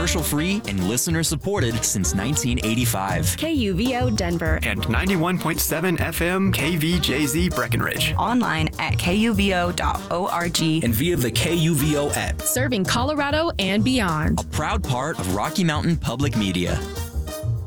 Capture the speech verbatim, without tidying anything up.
commercial-free and listener-supported since nineteen eighty-five. K U V O Denver. And ninety-one point seven F M K V J Z Breckenridge. Online at K U V O dot org. And via the K U V O app. Serving Colorado and beyond. A proud part of Rocky Mountain Public Media.